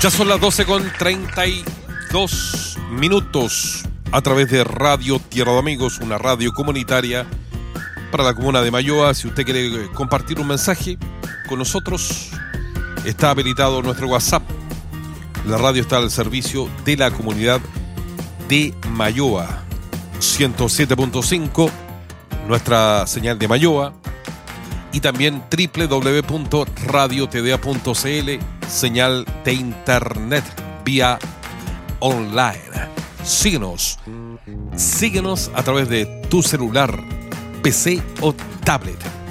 Ya son las 12:32 a través de Radio Tierra de Amigos, una radio comunitaria para la comuna de Mayoa. Si usted quiere compartir un mensaje con nosotros, está habilitado nuestro WhatsApp. La radio está al servicio de la comunidad de Mayoa. 107.5, nuestra señal de Mayoa. Y también www.radiotda.cl, señal de internet vía online. Síguenos a través de tu celular, PC o tablet.